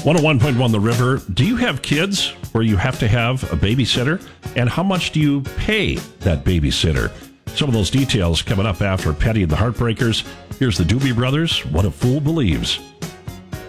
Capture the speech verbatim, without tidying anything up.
one oh one point one The River. Do you have kids where you have to have a babysitter? And how much do you pay that babysitter? Some of those details coming up after Petty and the Heartbreakers. Here's the Doobie Brothers, What a Fool Believes.